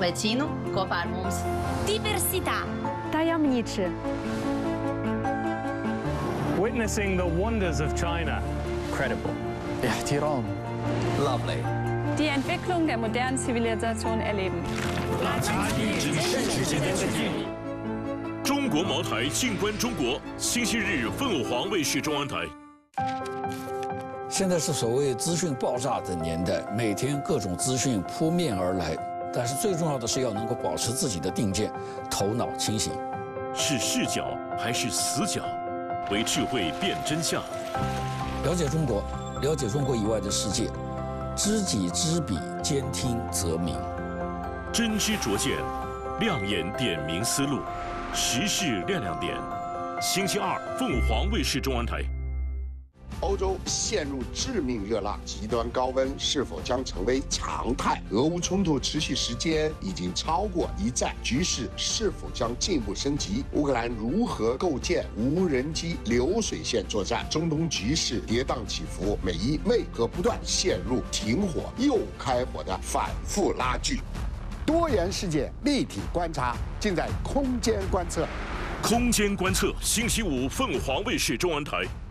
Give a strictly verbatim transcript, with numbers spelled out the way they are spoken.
Vicino kopā ar mums. Diversità. Tajemniczy. Witnessing the wonders of China. Credible. احترام. Lovely. Die Entwicklung der modernen Zivilisation erleben. 中国茅台静观中国，星期日凤凰卫视中央台。 现在是所谓资讯爆炸的年代，每天各种资讯扑面而来，但是最重要的是要能够保持自己的定见，头脑清醒。 是视角还是死角？为智慧辨真相。 了解中国，了解中国以外的世界，知己知彼，兼听则明。 真知灼见，亮眼点明思路，时事亮亮点。星期二，凤凰卫视中央台。 欧洲陷入致命热浪，极端高温是否将成为常态？俄乌冲突持续时间已经超过一战，局势是否将进一步升级？乌克兰如何构建无人机流水线作战？中东局势跌宕起伏，美伊为何不断陷入停火又开火的反复拉锯？多元世界立体观察，尽在空间观测。 空间观测，星期五凤凰卫视中央台。